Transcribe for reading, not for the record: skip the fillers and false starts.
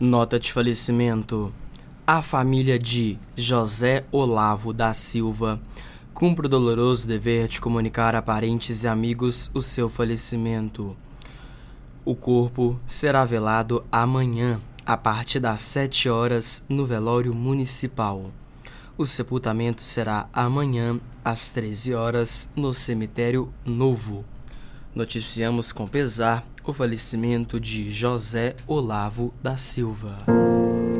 Nota de falecimento. A família de José Olavo da Silva cumpre o doloroso dever de comunicar a parentes e amigos o seu falecimento. O corpo será velado amanhã, a partir das 7 horas, no velório municipal. O sepultamento será amanhã, às 13 horas, no cemitério Novo. Noticiamos com pesar o falecimento de José Olavo da Silva.